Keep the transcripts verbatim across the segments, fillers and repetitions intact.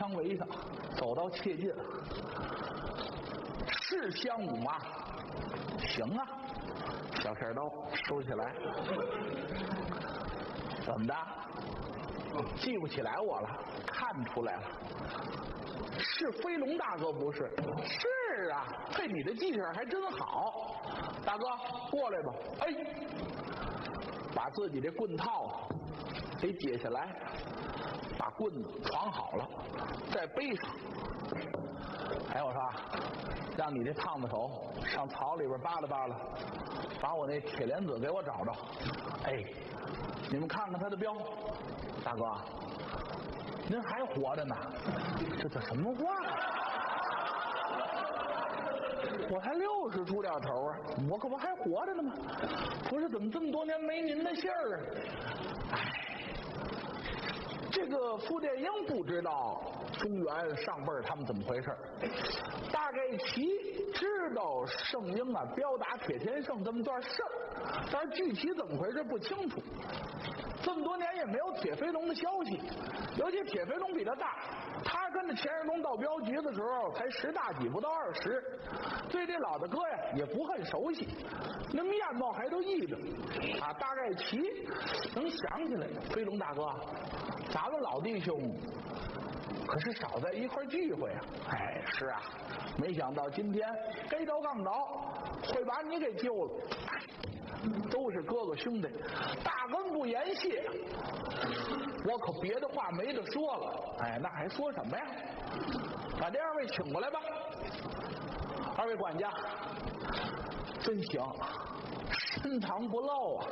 枪围上，走到切近了。是香武吗？行啊，小片刀收起来。怎么的？记不起来我了？看出来了，是飞龙大哥不是？是啊，嘿，你的记性还真好。大哥，过来吧。哎，把自己的棍套给解下来，把棍子绑好了，再背上。哎，我说，让你这胖子手上草里边扒拉扒拉，把我那铁莲子给我找着。哎，你们看看他的标，大哥，您还活着呢？这叫什么话？我才六十出点头啊，我可不还活着呢吗？不是，怎么这么多年没您的信儿啊？哎，这个傅电英不知道中原上辈儿他们怎么回事，大概其知道圣婴啊彪打铁天圣这么段事儿，但是具体怎么回事不清楚。这么多年也没有铁飞龙的消息，尤其铁飞龙比他大，他跟着钱世龙到镖局的时候才十大几不到二十，对这老大哥呀也不很熟悉，那面貌还都异着啊。大概其能想起来，飞龙大哥，咱们老弟兄可是少在一块聚会啊。哎，是啊，没想到今天该着杠着，会把你给救了。都是哥哥兄弟，大恩不言谢，我可别的话没得说了。哎，那还说什么呀？把这二位请过来吧。二位管家真行，深藏不露啊。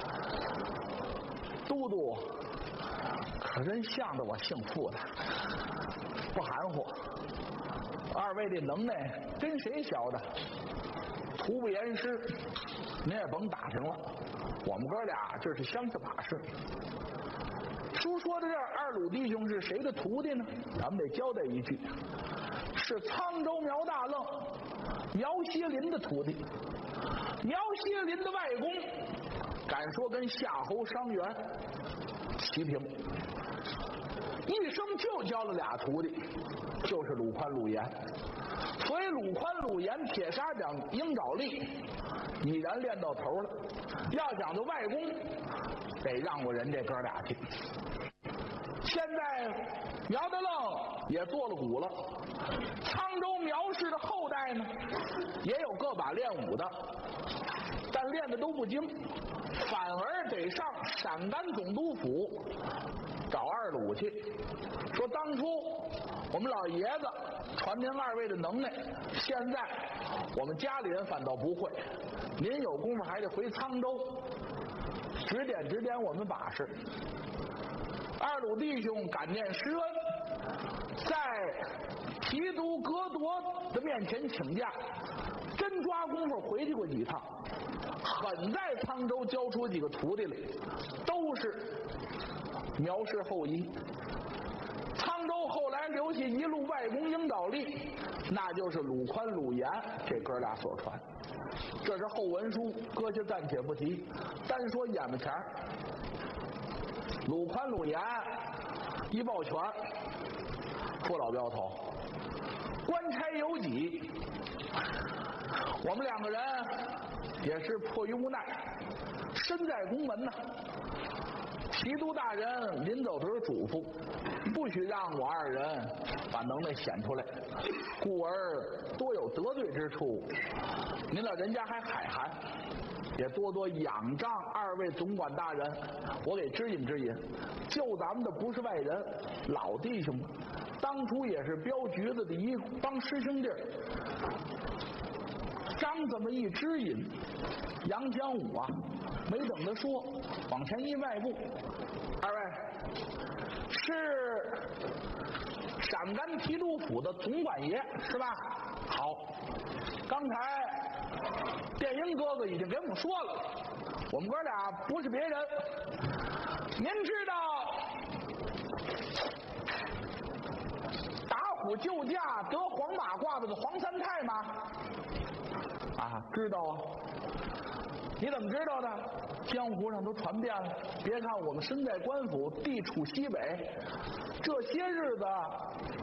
都督可真向着我姓傅的，不含糊。二位这能耐跟谁学的？徒不言师，您也甭打听了，我们哥俩这是相似把式。书说的这二鲁弟兄是谁的徒弟呢？咱们得交代一句，是沧州苗大愣苗锡林的徒弟。苗锡林的外公，敢说跟夏侯伤员齐平，一生就教了俩徒弟，就是鲁宽鲁严。所以鲁宽鲁严铁砂掌鹰爪力已然练到头了，要讲究外功得让过人这哥俩去。现在苗大愣也做了鼓了，沧州苗氏的后代呢也有个把练武的，但练的都不精，反而得上陕甘总督府找二鲁去，说当初我们老爷子传您二位的能耐，现在我们家里人反倒不会，您有功夫还得回沧州指点指点我们把式。二鲁弟兄感念师恩，在提督格夺的面前请假，真抓功夫回去过几趟，很在沧州教出几个徒弟来，都是苗氏后裔。沧州后来留下一路外公鹰爪力，那就是鲁宽鲁严这哥俩所传。这是后文书，搁下暂且不提，单说眼巴前鲁宽鲁严一抱拳，说老镖头，官差有几，我们两个人也是迫于无奈，身在宫门呐。提督大人临走时嘱咐，不许让我二人把能耐显出来，故而多有得罪之处。您老人家还海涵，也多多仰仗二位总管大人，我给指引指引。救咱们的不是外人，老弟兄们，当初也是镖局子的一帮师兄弟，刚这么一指引，杨江武啊，没等他说，往前一迈步，二位是陕甘提督府的总管爷是吧？好，刚才电英哥哥已经给我们说了，我们哥俩不是别人，您知道打虎救驾得黄马褂子的黄三太吗？啊，知道啊。你怎么知道的？江湖上都传遍了。别看我们身在官府，地处西北，这些日子